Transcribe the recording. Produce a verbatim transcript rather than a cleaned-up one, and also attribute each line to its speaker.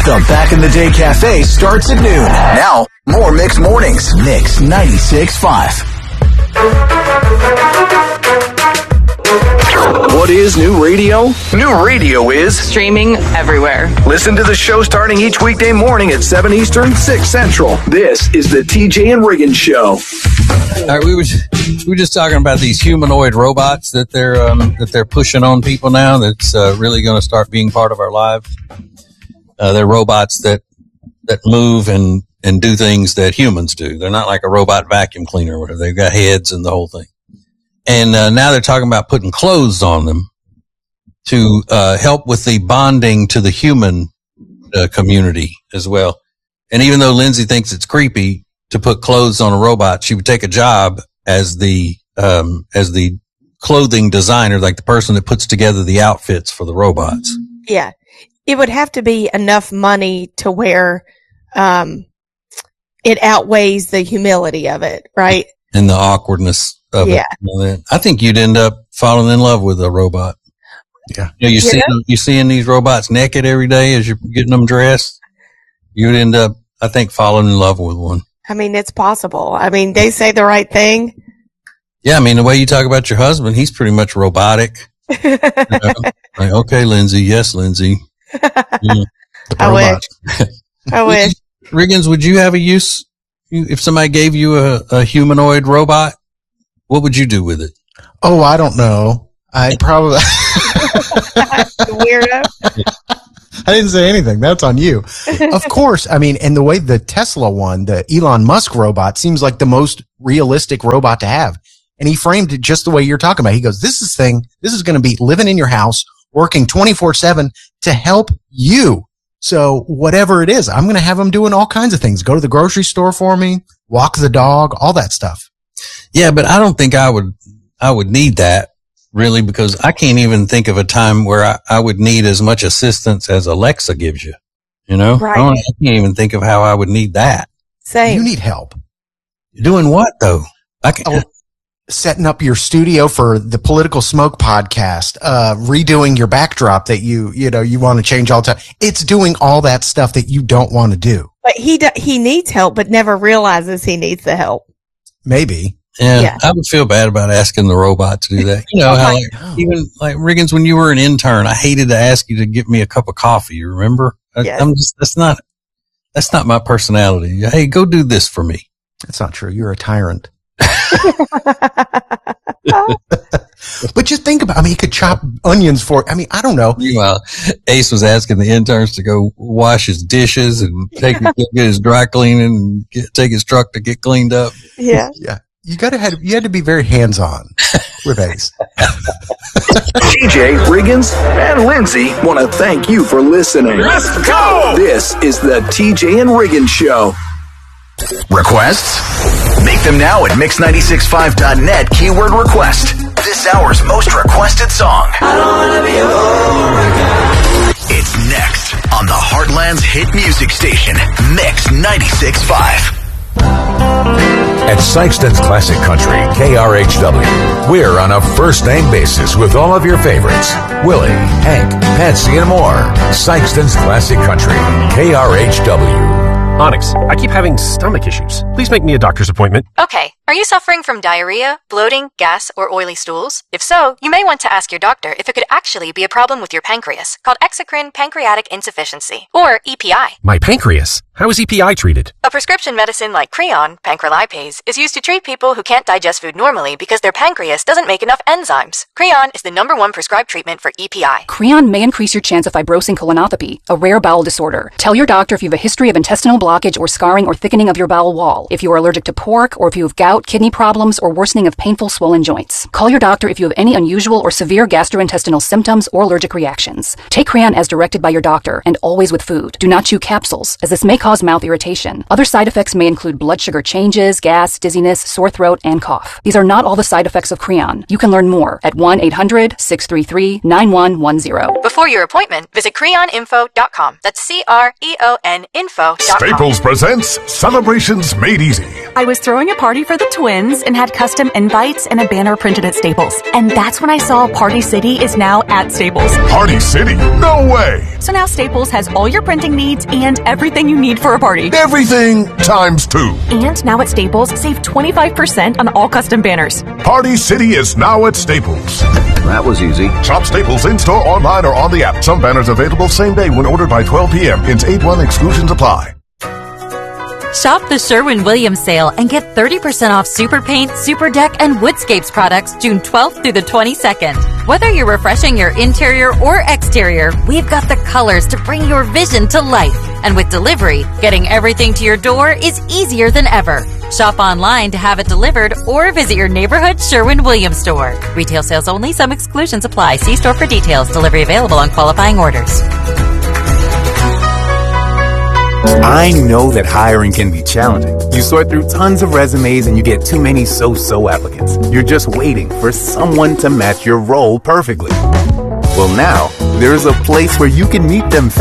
Speaker 1: The Back in the Day Cafe starts at noon. Now, more Mix Mornings. Mix ninety-six point five. What is new radio? New radio is
Speaker 2: streaming everywhere.
Speaker 1: Listen to the show starting each weekday morning at seven Eastern, six Central. This is the T J and Riggins Show.
Speaker 3: All right, we were we were just talking about these humanoid robots that they're um, that they're pushing on people now. That's uh, really going to start being part of our lives. Uh, they're robots that that move and and do things that humans do. They're not like a robot vacuum cleaner where they've got heads and the whole thing. And uh, now they're talking about putting clothes on them to uh, help with the bonding to the human uh, community as well. And even though Lindsay thinks it's creepy to put clothes on a robot, she would take a job as the um, as the clothing designer, like the person that puts together the outfits for the robots.
Speaker 4: Yeah, it would have to be enough money to where um, it outweighs the humility of it, right?
Speaker 3: And the awkwardness of
Speaker 4: yeah.
Speaker 3: it. I think you'd end up falling in love with a robot.
Speaker 5: Yeah.
Speaker 3: You know, you see, you seeing these robots naked every day as you're getting them dressed. You'd end up, I think, falling in love with one.
Speaker 4: I mean, it's possible. I mean, they say the right thing.
Speaker 3: Yeah. I mean, the way you talk about your husband, he's pretty much robotic. You know? Like, okay, Lindsay. Yes, Lindsay. Yeah.
Speaker 4: I wish. I wish.
Speaker 3: Riggins, would you have a use if somebody gave you a, a humanoid robot? What would you do with it?
Speaker 5: Oh, I don't know. I probably
Speaker 4: weirdo.
Speaker 5: I didn't say anything. That's on you. Of course. I mean, and the way the Tesla one, the Elon Musk robot, seems like the most realistic robot to have. And he framed it just the way you're talking about. He goes, this is thing, this is going to be living in your house, working twenty-four seven to help you. So whatever it is, I'm going to have him doing all kinds of things. Go to the grocery store for me, walk the dog, all that stuff.
Speaker 3: Yeah, but I don't think I would, I would need that really, because I can't even think of a time where I, I would need as much assistance as Alexa gives you. You know,
Speaker 4: right.
Speaker 3: I, don't, I can't even think of how I would need that.
Speaker 4: Same.
Speaker 5: You need help.
Speaker 3: Doing what though? I can
Speaker 5: oh, setting up your studio for the Political Smoke podcast, uh, redoing your backdrop that you, you know, you want to change all the time. It's doing all that stuff that you don't want to do.
Speaker 4: But he, do, he needs help, but never realizes he needs the help.
Speaker 5: Maybe.
Speaker 3: Yeah,
Speaker 4: yeah,
Speaker 3: I would feel bad about asking the robot to do that. You know, how like, even like Riggins, when you were an intern, I hated to ask you to get me a cup of coffee. You remember?
Speaker 4: Yes.
Speaker 3: I, I'm just, that's not, that's not my personality. Hey, go do this for me.
Speaker 5: That's not true. You're a tyrant. But just think about, I mean, he could chop onions for, I mean, I don't know.
Speaker 3: Meanwhile, Ace was asking the interns to go wash his dishes and take get his dry cleaning and get, take his truck to get cleaned up.
Speaker 4: Yeah.
Speaker 5: Yeah. You gotta have, you had to be very hands-on with Ace.
Speaker 1: T J, Riggins, and Lindsay want to thank you for listening. Let's go! This is the T J and Riggins Show. Requests? Make them now at mix nine six five dot net, keyword request. This hour's most requested song. I don't wanna be a It's next on the Heartland's hit music station, Mix ninety-six point five.
Speaker 6: At Sykeston's Classic Country, K R H W, we're on a first-name basis with all of your favorites. Willie, Hank, Patsy, and more. Sykeston's Classic Country, K R H W.
Speaker 7: Onyx, I keep having stomach issues. Please make me a doctor's appointment.
Speaker 8: Okay. Are you suffering from diarrhea, bloating, gas, or oily stools? If so, you may want to ask your doctor if it could actually be a problem with your pancreas, called exocrine pancreatic insufficiency, or E P I.
Speaker 7: My pancreas? How is E P I treated?
Speaker 8: A prescription medicine like Creon, pancrelipase, is used to treat people who can't digest food normally because their pancreas doesn't make enough enzymes. Creon is the number one prescribed treatment for E P I.
Speaker 9: Creon may increase your chance of fibrosing colonopathy, a rare bowel disorder. Tell your doctor if you have a history of intestinal blockage or scarring or thickening of your bowel wall, if you are allergic to pork, or if you have gout, kidney problems, or worsening of painful swollen joints. Call your doctor if you have any unusual or severe gastrointestinal symptoms or allergic reactions. Take Creon as directed by your doctor, and always with food. Do not chew capsules, as this may cause mouth irritation. Other side effects may include blood sugar changes, gas, dizziness, sore throat, and cough. These are not all the side effects of Creon. You can learn more at one eight hundred, six three three, nine one one zero.
Speaker 8: Before your appointment, visit creon info dot com. That's C R E O N info dot com.
Speaker 2: Staples presents Celebrations Made Easy.
Speaker 10: I was throwing a party for the twins and had custom invites and a banner printed at Staples. And that's when I saw Party City is now at Staples.
Speaker 2: Party City? No way!
Speaker 10: So now Staples has all your printing needs and everything you need for a party.
Speaker 2: Everything times two.
Speaker 10: And now at Staples, save twenty-five percent on all custom banners.
Speaker 2: Party City is now at Staples.
Speaker 11: That was easy.
Speaker 2: Shop Staples in-store, online, or on the app. Some banners available same day when ordered by twelve p.m. Hence eight one exclusions apply.
Speaker 12: Shop the Sherwin-Williams sale and get thirty percent off Super Paint, Super Deck, and Woodscapes products June twelfth through the twenty-second. Whether you're refreshing your interior or exterior, we've got the colors to bring your vision to life. And with delivery, getting everything to your door is easier than ever. Shop online to have it delivered or visit your neighborhood Sherwin-Williams store. Retail sales only. Some exclusions apply. See store for details. Delivery available on qualifying orders.
Speaker 13: I know that hiring can be challenging. You sort through tons of resumes and you get too many so-so applicants. You're just waiting for someone to match your role perfectly. Well, now, there's a place where you can meet them fast.